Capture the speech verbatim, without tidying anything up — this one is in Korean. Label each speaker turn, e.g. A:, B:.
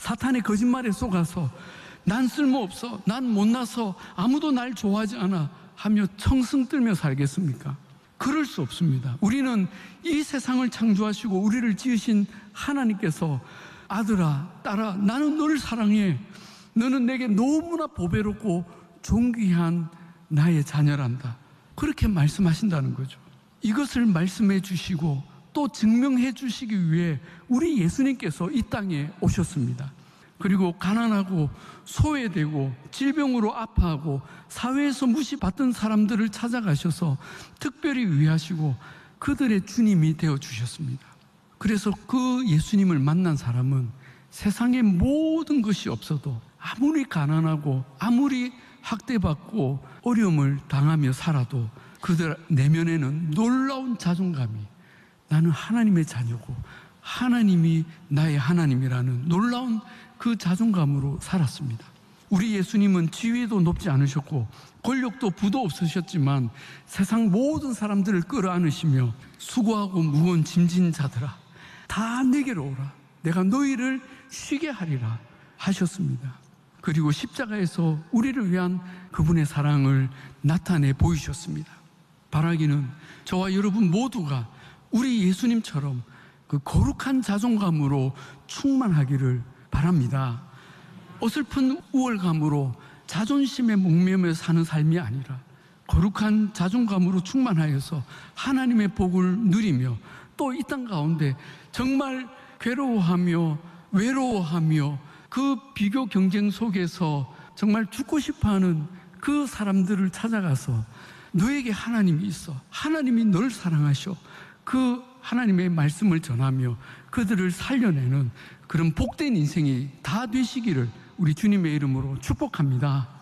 A: 사탄의 거짓말에 속아서 난 쓸모없어, 난 못나서 아무도 날 좋아하지 않아 하며 청승 떨며 살겠습니까? 그럴 수 없습니다. 우리는 이 세상을 창조하시고 우리를 지으신 하나님께서 아들아, 딸아, 나는 너를 사랑해. 너는 내게 너무나 보배롭고 존귀한 나의 자녀란다. 그렇게 말씀하신다는 거죠. 이것을 말씀해 주시고 또 증명해 주시기 위해 우리 예수님께서 이 땅에 오셨습니다. 그리고 가난하고 소외되고 질병으로 아파하고 사회에서 무시받던 사람들을 찾아가셔서 특별히 위하시고 그들의 주님이 되어주셨습니다. 그래서 그 예수님을 만난 사람은 세상에 모든 것이 없어도 아무리 가난하고 아무리 학대받고 어려움을 당하며 살아도 그들 내면에는 놀라운 자존감이, 나는 하나님의 자녀고 하나님이 나의 하나님이라는 놀라운 그 자존감으로 살았습니다. 우리 예수님은 지위도 높지 않으셨고 권력도 부도 없으셨지만 세상 모든 사람들을 끌어안으시며 수고하고 무거운 짐진 자들아 다 내게로 오라, 내가 너희를 쉬게 하리라 하셨습니다. 그리고 십자가에서 우리를 위한 그분의 사랑을 나타내 보이셨습니다. 바라기는 저와 여러분 모두가 우리 예수님처럼 그 거룩한 자존감으로 충만하기를 바랍니다. 어설픈 우월감으로 자존심에 목매며 사는 삶이 아니라 거룩한 자존감으로 충만하여서 하나님의 복을 누리며 또 이 땅 가운데 정말 괴로워하며 외로워하며 그 비교 경쟁 속에서 정말 죽고 싶어하는 그 사람들을 찾아가서 너에게 하나님이 있어, 하나님이 널 사랑하셔, 그 하나님의 말씀을 전하며 그들을 살려내는 그런 복된 인생이 다 되시기를 우리 주님의 이름으로 축복합니다.